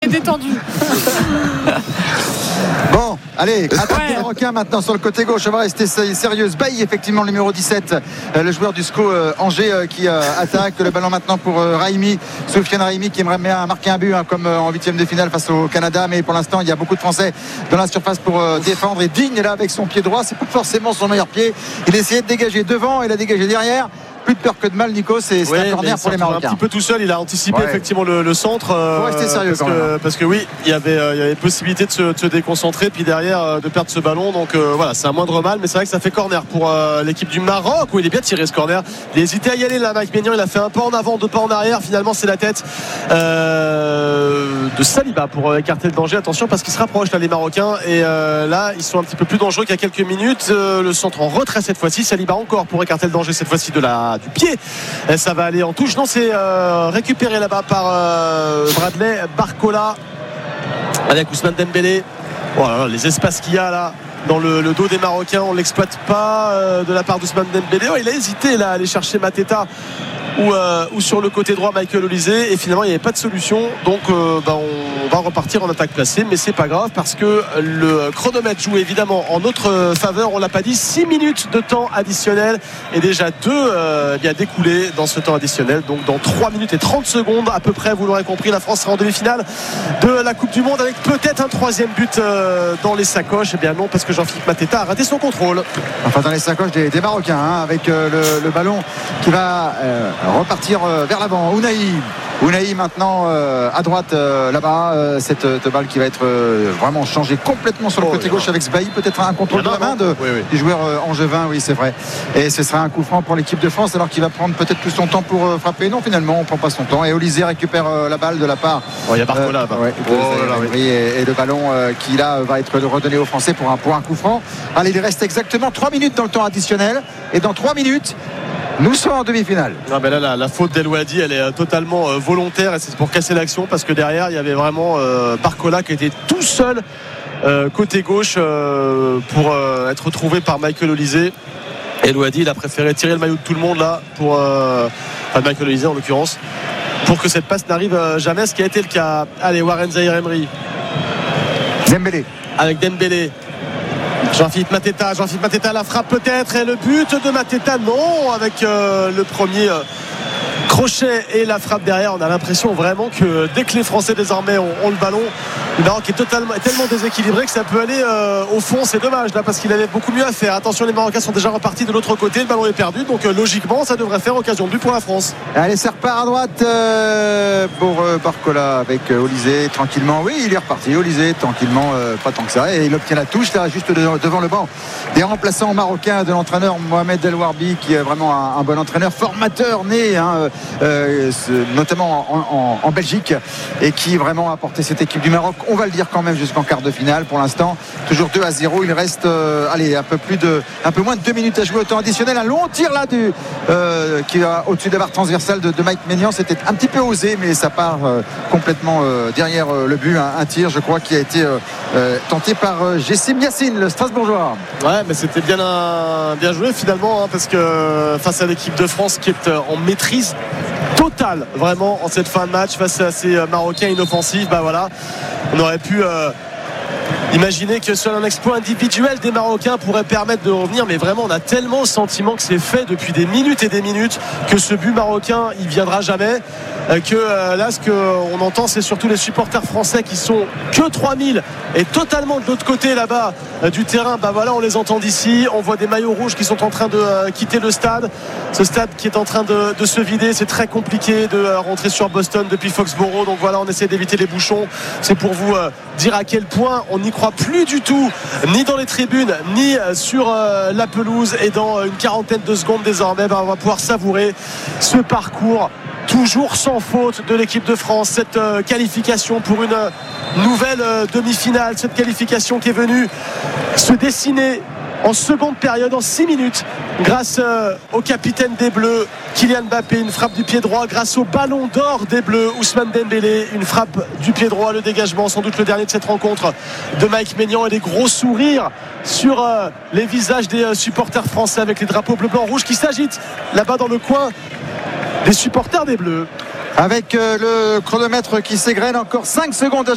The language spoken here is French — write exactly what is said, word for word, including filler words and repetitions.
détendu. Bon, allez, attaque ouais. des Marocains maintenant sur le côté gauche. On va rester sérieuse. Bailly, effectivement, le numéro dix-sept, euh, le joueur du S C O euh, Angers euh, qui euh, attaque. Le ballon maintenant pour euh, Raimi, Soufiane Raimi qui aimerait bien marquer un but hein, comme euh, en huitième de finale face au Canada. Mais pour l'instant, il y a beaucoup de Français dans la surface pour euh, défendre. Et Digne là avec son pied droit, c'est pas forcément son meilleur pied. Il essayait de dégager devant, il a dégagé derrière. Plus de peur que de mal, Nico, c'est, c'est ouais, un corner pour les Marocains. Un petit peu tout seul, il a anticipé ouais. effectivement le, le centre. Euh, Faut rester sérieux parce, quand que, même. parce que oui, il y avait, euh, il y avait possibilité de se, de se déconcentrer, puis derrière euh, de perdre ce ballon. Donc euh, voilà, c'est un moindre mal, mais c'est vrai que ça fait corner pour euh, l'équipe du Maroc où il est bien tiré ce corner. Il a hésité à y aller là, Mike Maignan, il a fait un pas en avant, deux pas en arrière. Finalement, c'est la tête euh, de Saliba pour écarter le danger. Attention parce qu'ils se rapprochent là les Marocains et euh, là ils sont un petit peu plus dangereux qu'il y a quelques minutes. Euh, le centre en retrait cette fois-ci. Saliba encore pour écarter le danger cette fois-ci de la du pied. Et ça va aller en touche. Non, c'est euh, récupéré là-bas par euh, Bradley Barcola avec Ousmane Dembélé. Voilà, les espaces qu'il y a là dans le, le dos des Marocains, on ne l'exploite pas euh, de la part d'Ousmane Dembélé. Oh, il a hésité là à aller chercher Mateta ou, euh, ou sur le côté droit Michael Olise et finalement il n'y avait pas de solution. Donc euh, bah, on va repartir en attaque placée, mais c'est pas grave parce que le chronomètre joue évidemment en notre faveur. On l'a pas dit, six minutes de temps additionnel et déjà deux euh, bien découlés dans ce temps additionnel. Donc dans trois minutes et trente secondes à peu près, vous l'aurez compris, la France sera en demi-finale de la Coupe du Monde avec peut-être un troisième but euh, dans les sacoches. Eh bien non, parce que Jean-Philippe Mateta a raté son contrôle. Enfin dans les sacoches des, des Marocains hein, avec euh, le, le ballon qui va euh, repartir euh, vers l'avant. Ounahi Ounahi maintenant euh, à droite euh, là-bas euh, cette, cette balle qui va être euh, vraiment changée complètement sur le oh, côté gauche avec Sbailly, peut-être un contrôle de la main de, oui, oui. du joueur euh, angevin, oui c'est vrai, et ce sera un coup franc pour l'équipe de France alors qu'il va prendre peut-être tout son temps pour euh, frapper. Non, finalement on ne prend pas son temps et Olise récupère euh, la balle de la part il oh, y a Barcola euh, ouais, oh, là, oui. et, et le ballon euh, qui là va être redonné aux Français pour un, pour un coup franc. Allez, il reste exactement trois minutes dans le temps additionnel et dans trois minutes nous sommes en demi-finale. Non, mais là, la, la faute d'El Ouadi, elle est euh, totalement euh, volontaire et c'est pour casser l'action parce que derrière, il y avait vraiment euh, Barcola qui était tout seul euh, côté gauche euh, pour euh, être retrouvé par Michael Olise. El Ouadi, il a préféré tirer le maillot de tout le monde là pour euh, enfin Michael Olise en l'occurrence pour que cette passe n'arrive euh, jamais, ce qui a été le cas. Allez, Warren Zaïre-Emery. Dembélé. Avec Dembélé. Jean-Philippe Mateta, Jean-Philippe Mateta la frappe peut-être et le but de Mateta non avec euh, le premier euh, crochet et la frappe derrière. On a l'impression vraiment que dès que les Français désormais ont, ont le ballon, le Maroc est totalement, tellement déséquilibré que ça peut aller euh, au fond. C'est dommage là parce qu'il avait beaucoup mieux à faire. Attention, les Marocains sont déjà repartis de l'autre côté, le ballon est perdu donc euh, logiquement ça devrait faire occasion de but pour la France. Allez, ça repart à droite euh, pour euh, Barcola avec euh, Olise tranquillement. Oui, il est reparti Olise tranquillement, euh, pas tant que ça, et il obtient la touche là juste de, devant le banc des remplaçants marocains de l'entraîneur Mohamed El Warbi qui est vraiment un, un bon entraîneur, formateur né hein, euh, notamment en, en, en Belgique et qui vraiment a porté cette équipe du Maroc, on va le dire quand même, jusqu'en quart de finale. Pour l'instant toujours deux à zéro, il reste euh, allez, un peu plus de un peu moins de deux minutes à jouer au temps additionnel. Un long tir là du, euh, qui va au-dessus de la barre transversale de, de Mike Maignan. C'était un petit peu osé mais ça part euh, complètement euh, derrière euh, le but, un, un tir je crois qui a été euh, euh, tenté par euh, Jessim Yassine, le Strasbourgeois. Ouais, mais c'était bien, un, bien joué finalement hein, parce que face à l'équipe de France qui est en maîtrise totale vraiment en cette fin de match face à ces Marocains inoffensifs, bah voilà, on aurait pu euh, imaginer que seul un exploit individuel des Marocains pourrait permettre de revenir, mais vraiment on a tellement le sentiment que c'est fait depuis des minutes et des minutes que ce but marocain il viendra jamais, que euh, là ce qu'on entend c'est surtout les supporters français qui sont que trois mille et totalement de l'autre côté là-bas euh, du terrain. Bah voilà, on les entend d'ici, on voit des maillots rouges qui sont en train de euh, quitter le stade, ce stade qui est en train de, de se vider. C'est très compliqué de euh, rentrer sur Boston depuis Foxborough, donc voilà, on essaie d'éviter les bouchons. C'est pour vous euh, dire à quel point on n'y croit plus du tout, ni dans les tribunes ni euh, sur euh, la pelouse, et dans une quarantaine de secondes désormais bah, on va pouvoir savourer ce parcours toujours sans faute de l'équipe de France, cette euh, qualification pour une euh, nouvelle euh, demi-finale, cette qualification qui est venue se dessiner en seconde période, en six minutes, grâce euh, au capitaine des Bleus Kylian Mbappé, une frappe du pied droit, grâce au ballon d'or des Bleus Ousmane Dembélé, une frappe du pied droit, le dégagement, sans doute le dernier de cette rencontre de Mike Maignan, et des gros sourires sur euh, les visages des euh, supporters français avec les drapeaux bleu blanc rouge qui s'agitent là-bas dans le coin des supporters des Bleus. Avec euh, le chronomètre qui s'égrène, encore cinq secondes à